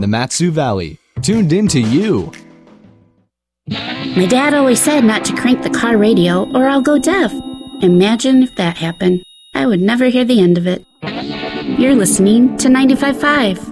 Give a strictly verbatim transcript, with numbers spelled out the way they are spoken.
in the Mat-Su Valley, tuned in to you. My dad always said not to crank the car radio or I'll go deaf. Imagine if that happened. I would never hear the end of it. You're listening to ninety-five point five.